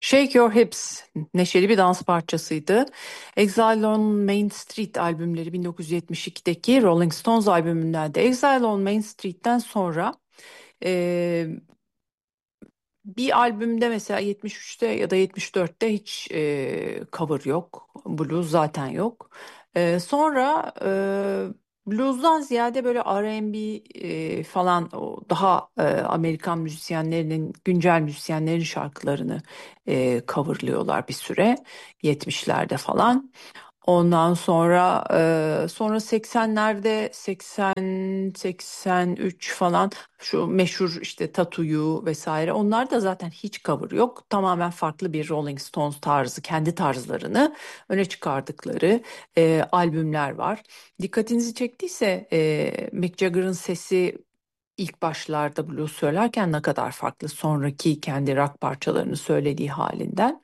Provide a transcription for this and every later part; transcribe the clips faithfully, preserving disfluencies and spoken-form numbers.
Shake Your Hips neşeli bir dans parçasıydı. Exile on Main Street albümleri bin dokuz yüz yetmiş ikideki Rolling Stones albümünden de Exile on Main Street'ten sonra e, bir albümde mesela yetmiş üçte ya da yetmiş dörtte hiç e, cover yok. Blues zaten yok. E, sonra e, blues'dan ziyade böyle R and B e, falan o daha e, Amerikan müzisyenlerinin, güncel müzisyenlerin şarkılarını e, coverlıyorlar bir süre yetmişlerde falan. Ondan sonra e, sonra seksenlerde seksen seksen üç falan şu meşhur işte Tatu'yu vesaire onlar da zaten hiç cover yok. Tamamen farklı bir Rolling Stones tarzı kendi tarzlarını öne çıkardıkları e, albümler var. Dikkatinizi çektiyse e, Mick Jagger'ın sesi ilk başlarda blues söylerken ne kadar farklı sonraki kendi rock parçalarını söylediği halinden.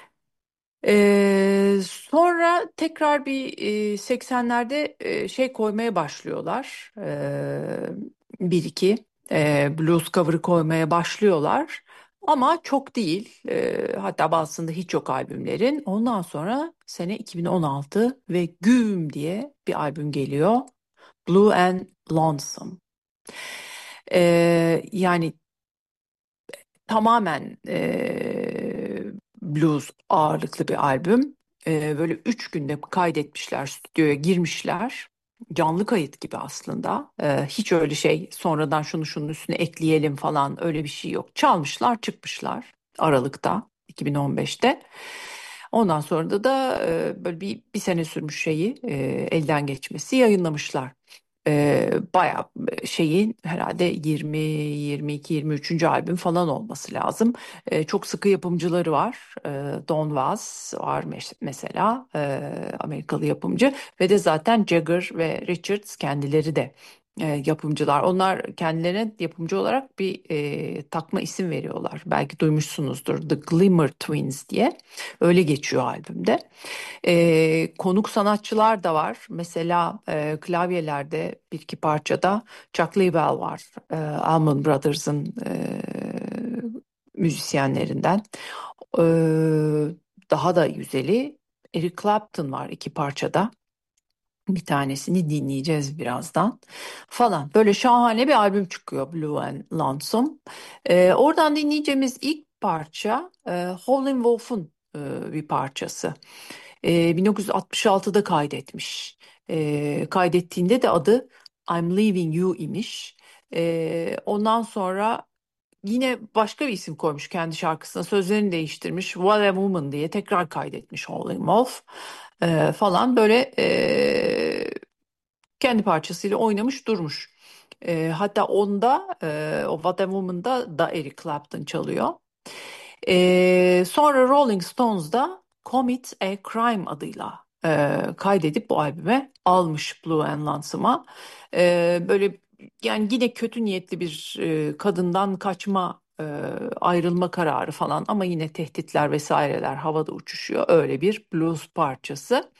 Ee, sonra tekrar bir e, seksenlerde e, şey koymaya başlıyorlar. Ee, bir iki e, blues cover'ı koymaya başlıyorlar. Ama çok değil. Ee, hatta bazısında hiç yok albümlerin. Ondan sonra sene iki bin on altı ve Güm diye bir albüm geliyor. Blue and Lonesome. Ee, yani tamamen eee, blues ağırlıklı bir albüm. Eee, böyle üç günde kaydetmişler, stüdyoya girmişler. Canlı kayıt gibi aslında. Eee, hiç öyle şey sonradan şunu şunun üstüne ekleyelim falan öyle bir şey yok. Çalmışlar, çıkmışlar Aralık'ta iki bin on beşte. Ondan sonra da da eee, böyle bir, bir sene sürmüş şeyi eee, elden geçmesi yayınlamışlar. Ee, bayağı şeyin herhalde yirmi, yirmi iki, yirmi üçüncü albüm falan olması lazım. Ee, çok sıkı yapımcıları var. Ee, Don Was var mes- mesela ee, Amerikalı yapımcı ve de zaten Jagger ve Richards kendileri de e, yapımcılar. Onlar kendilerine yapımcı olarak bir e, takma isim veriyorlar. Belki duymuşsunuzdur The Glimmer Twins diye. Öyle geçiyor albümde. Ee, konuk sanatçılar da var. Mesela e, klavyelerde bir iki parçada Chuck Leavell var. E, Allman Brothers'ın e, müzisyenlerinden. Ee, daha da güzeli Eric Clapton var iki parçada. Bir tanesini dinleyeceğiz birazdan falan. Böyle şahane bir albüm çıkıyor Blue and Lonesome. Ee, oradan dinleyeceğimiz ilk parça e, Howlin' Wolf'un e, bir parçası. Ee, bin dokuz yüz altmış altıda kaydetmiş. Ee, kaydettiğinde de adı I'm Leaving You imiş. Ee, ondan sonra yine başka bir isim koymuş kendi şarkısına. Sözlerini değiştirmiş. What a Woman diye tekrar kaydetmiş Howlin' Wolf. Ee, falan böyle ee, kendi parçasıyla oynamış durmuş. Ee, hatta onda ee, o What a Woman'da da Eric Clapton çalıyor. Ee, sonra Rolling Stones'da Commit a Crime adıyla ee, kaydedip bu albüme almış Blue and Lonesome'a. Ee, böyle yani yine kötü niyetli bir e, kadından kaçma e, ayrılma kararı falan ama yine tehditler vesaireler havada uçuşuyor. Öyle bir blues parçası.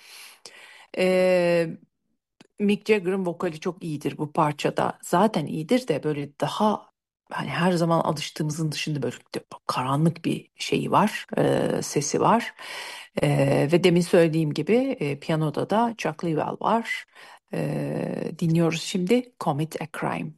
Ee, Mick Jagger'ın vokali çok iyidir bu parçada. Zaten iyidir de böyle daha hani her zaman alıştığımızın dışında böyle de karanlık bir şeyi var, e, sesi var. E, ve demin söylediğim gibi e, piyanoda da Chuck Leavell var. E, dinliyoruz şimdi Commit a Crime.